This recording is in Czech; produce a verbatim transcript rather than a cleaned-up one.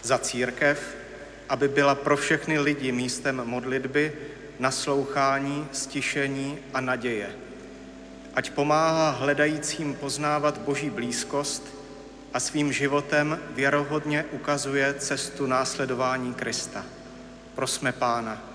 Za církev, aby byla pro všechny lidi místem modlitby, naslouchání, stišení a naděje. Ať pomáhá hledajícím poznávat Boží blízkost a svým životem věrohodně ukazuje cestu následování Krista. Prosme Pána.